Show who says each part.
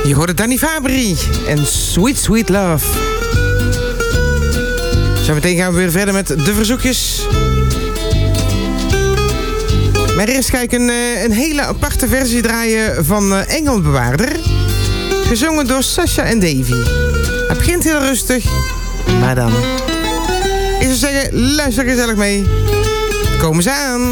Speaker 1: Je hoorde Danny Fabri en Sweet Sweet Love. Zometeen gaan we weer verder met de verzoekjes. Maar eerst ga ik een hele aparte versie draaien van Engelbewaarder. Gezongen door Sasha en Davy. Het begint heel rustig, maar dan... Ik zou zeggen, luister gezellig mee. Komen ze aan.